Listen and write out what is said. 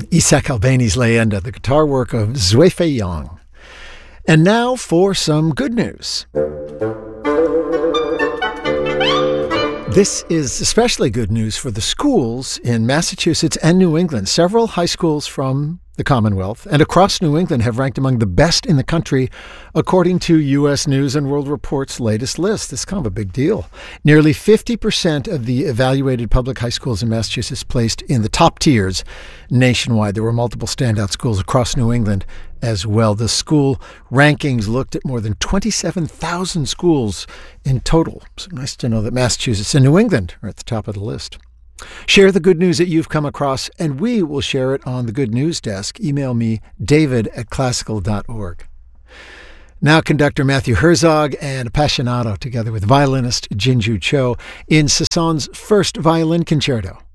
Isaac Albeni's Leyenda, the guitar work of Zui Fei Yang. And now for some good news. This is especially good news for the schools in Massachusetts and New England. Several high schools from the Commonwealth and across New England have ranked among the best in the country, according to U.S. News and World Report's latest list. It's kind of a big deal. Nearly 50% of the evaluated public high schools in Massachusetts placed in the top tiers nationwide. There were multiple standout schools across New England as well. The school rankings looked at more than 27,000 schools in total. So nice to know that Massachusetts and New England are at the top of the list. Share the good news that you've come across, and we will share it on the Good News Desk. Email me, david@classical.org. Now conductor Matthew Herzog and Appassionato together with violinist Jinju Cho in Sasson's first violin concerto.